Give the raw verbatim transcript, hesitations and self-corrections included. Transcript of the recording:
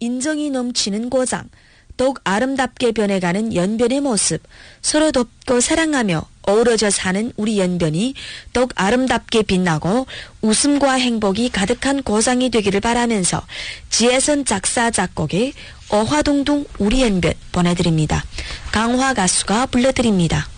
인정이 넘치는 고장, 더욱 아름답게 변해가는 연변의 모습, 서로 돕고 사랑하며 어우러져 사는 우리 연변이 더욱 아름답게 빛나고 웃음과 행복이 가득한 고장이 되기를 바라면서 지혜선 작사 작곡의 어화동동 우리 연변 보내드립니다. 강화 가수가 불러드립니다.